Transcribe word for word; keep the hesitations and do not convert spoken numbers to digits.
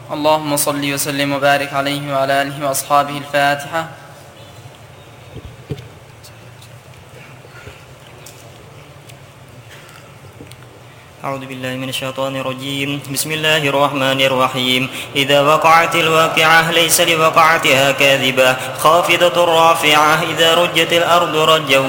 اللهم صل وسلم وبارك عليه وعلى آله وأصحابه. الفاتحة. أعوذ بالله من الشيطان الرجيم. بسم الله الرحمن الرحيم. إذا وقعت الواقعة ليس لوقعتها كاذبة خافضة رافعة إذا رجت الأرض رجا